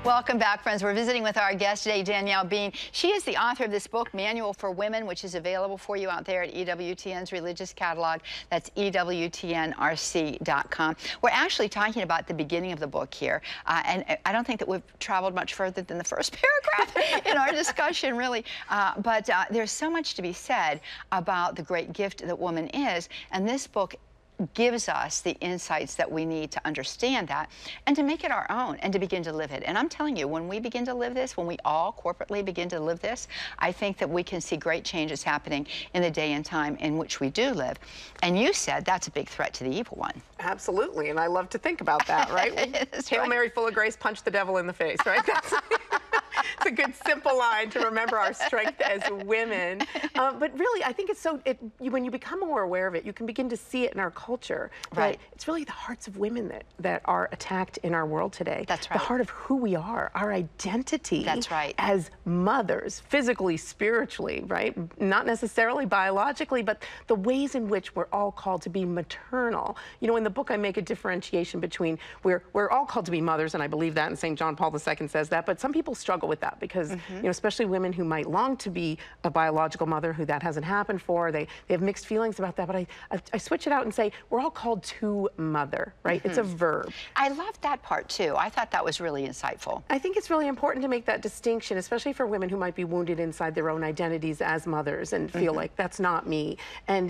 Welcome back, friends. We're visiting with our guest today, Danielle Bean. She is the author of this book, Manual for Women, which is available for you out there at EWTN's religious catalog. That's EWTNRC.com. We're actually talking about the beginning of the book here, and I don't think that we've traveled much further than the first paragraph in our discussion, really. But there's so much to be said about the great gift that woman is, and this book gives us the insights that we need to understand that and to make it our own and to begin to live it. And I'm telling you, when we begin to live this, when we all corporately begin to live this, I think that we can see great changes happening in the day and time in which we do live. And you said that's a big threat to the evil one. Absolutely, and I love to think about that, right? Hail right. Mary, full of grace, punch the devil in the face, right? That's it's a good, simple line to remember our strength as women. But really, I think it's so, when you become more aware of it, you can begin to see it in our culture. Right. It's really the hearts of women that are attacked in our world today. That's right. The heart of who we are, our identity. That's right. As mothers, physically, spiritually, right? Not necessarily biologically, but the ways in which we're all called to be maternal. You know, in the book, I make a differentiation between, we're all called to be mothers, and I believe that, and St. John Paul II says that, but some people struggle with that because, you know, especially women who might long to be a biological mother who that hasn't happened for, they have mixed feelings about that, but I switch it out and say, we're all called to mother, right? It's a verb. I love that part too. I thought that was really insightful. I think it's really important to make that distinction, especially for women who might be wounded inside their own identities as mothers and feel like that's not me. And